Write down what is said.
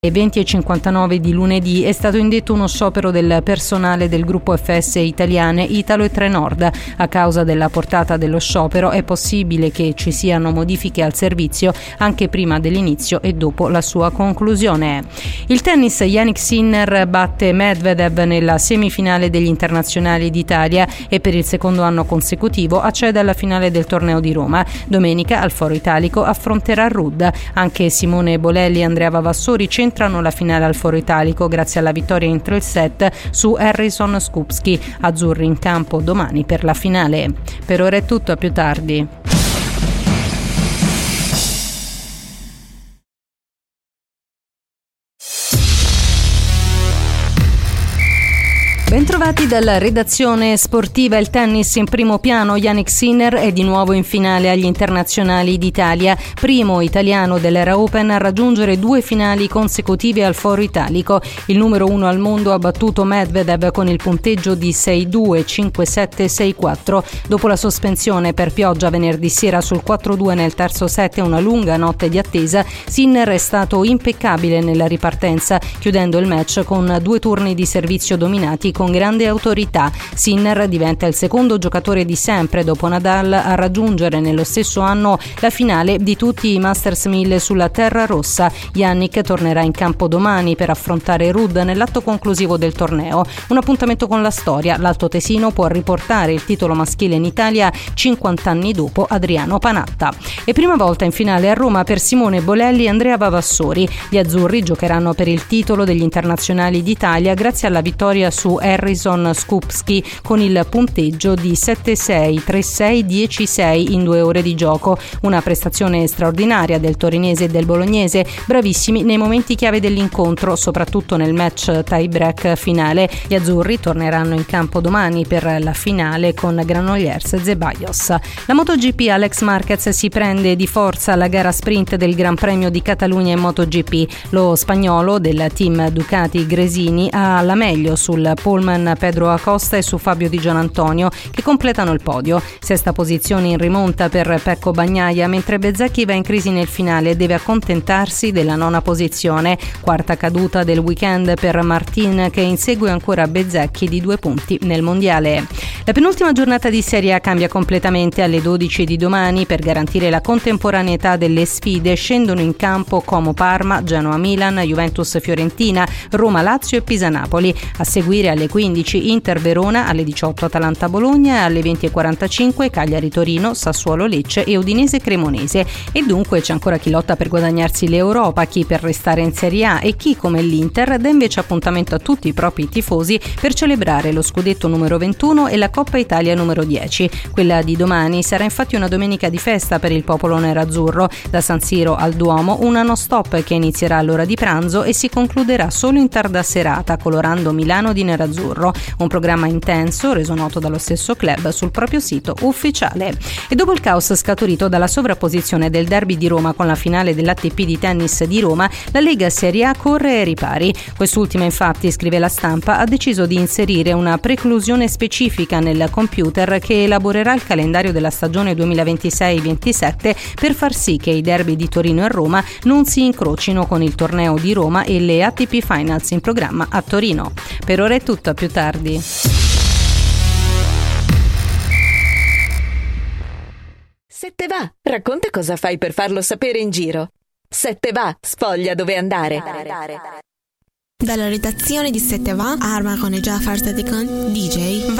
20:59 di lunedì è stato indetto uno sciopero del personale del gruppo FS Italiane Italo e Trenord. A causa della portata dello sciopero è possibile che ci siano modifiche al servizio anche prima dell'inizio e dopo la sua conclusione. Il tennis, Jannik Sinner batte Medvedev nella semifinale degli internazionali d'Italia e per il secondo anno consecutivo accede alla finale del torneo di Roma. Domenica al Foro Italico affronterà Ruud. Anche Simone Bolelli e Andrea Vavassori entrano la finale al Foro Italico grazie alla vittoria in 3 set su Harrison Skupski. Azzurri in campo domani per la finale. Per ora è tutto, a più tardi. Bentrovati dalla redazione sportiva. Il tennis in primo piano. Jannik Sinner è di nuovo in finale agli internazionali d'Italia, primo italiano dell'Era Open a raggiungere 2 finali consecutive al Foro Italico. Il numero 1 al mondo ha battuto Medvedev con il punteggio di 6-2, 5-7, 6-4. Dopo la sospensione per pioggia venerdì sera sul 4-2 nel terzo set e una lunga notte di attesa, Sinner è stato impeccabile nella ripartenza, chiudendo il match con 2 turni di servizio dominati con grande autorità. Sinner diventa il secondo giocatore di sempre dopo Nadal a raggiungere nello stesso anno la finale di tutti i Masters 1000 sulla terra rossa. Jannik tornerà in campo domani per affrontare Ruud nell'atto conclusivo del torneo. Un appuntamento con la storia. L'Alto Tesino può riportare il titolo maschile in Italia 50 anni dopo Adriano Panatta. E prima volta in finale a Roma per Simone Bolelli e Andrea Vavassori. Gli azzurri giocheranno per il titolo degli internazionali d'Italia grazie alla vittoria su Harrison Skupski con il punteggio di 7-6, 3-6, 10-6 in 2 ore di gioco. Una prestazione straordinaria del torinese e del bolognese, bravissimi nei momenti chiave dell'incontro, soprattutto nel match tie-break finale. Gli azzurri torneranno in campo domani per la finale con Granollers e Zeballos. La MotoGP, Alex Marquez si prende di forza la gara sprint del Gran Premio di Catalogna in MotoGP. Lo spagnolo del team Ducati Gresini ha la meglio sul Pullman Pedro Acosta e su Fabio Di Gianantonio, che completano il podio. Sesta posizione in rimonta per Pecco Bagnaia, mentre Bezzecchi va in crisi nel finale e deve accontentarsi della 9ª posizione. Quarta caduta del weekend per Martin, che insegue ancora Bezzecchi di 2 punti nel mondiale. La penultima giornata di Serie A cambia completamente. Alle 12 di domani, per garantire la contemporaneità delle sfide, scendono in campo Como Parma, Genoa Milan, Juventus Fiorentina, Roma Lazio e Pisa Napoli. A seguire alle 15 Inter Verona, alle 18 Atalanta Bologna e alle 20:45 Cagliari Torino, Sassuolo Lecce e Udinese Cremonese. E dunque c'è ancora chi lotta per guadagnarsi l'Europa, chi per restare in Serie A e chi, come l'Inter, dà invece appuntamento a tutti i propri tifosi per celebrare lo scudetto numero 21 e la Coppa Italia numero 10. Quella di domani sarà infatti una domenica di festa per il popolo nerazzurro. Da San Siro al Duomo una non stop che inizierà all'ora di pranzo e si concluderà solo in tarda serata colorando Milano di nerazzurro. Un programma intenso reso noto dallo stesso club sul proprio sito ufficiale. E dopo il caos scaturito dalla sovrapposizione del derby di Roma con la finale dell'ATP di tennis di Roma, la Lega Serie A corre ai ripari. Quest'ultima, infatti, scrive La Stampa, ha deciso di inserire una preclusione specifica nel computer che elaborerà il calendario della stagione 2026-27 per far sì che i derby di Torino e Roma non si incrocino con il torneo di Roma e le ATP Finals in programma a Torino. Per ora è tutto, a più tardi. Se te va, racconta cosa fai per farlo sapere in giro. Se te va, sfoglia dove andare. Dalla redazione di Se te va, Arma con Jafar Sadikan, DJ